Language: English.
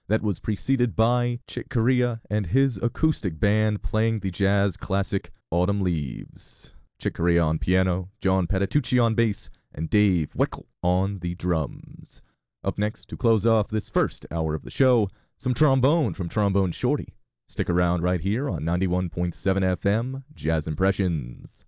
That was preceded by Chick Corea and his acoustic band playing the jazz classic Autumn Leaves. Chick Corea on piano, John Patitucci on bass, and Dave Weckl on the drums. Up next, to close off this first hour of the show, some trombone from Trombone Shorty. Stick around right here on 91.7 FM, Jazz Impressions.